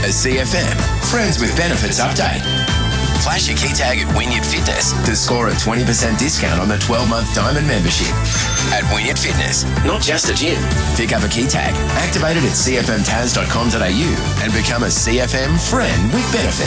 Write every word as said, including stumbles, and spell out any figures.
A C F M Friends with Benefits update. Flash your key tag at Wynyard Fitness to score a twenty percent discount on the twelve-month Diamond membership. At Wynyard Fitness, not just a gym. Pick up a key tag, activate it at c f m tas dot com dot a u and become a C F M friend with benefits.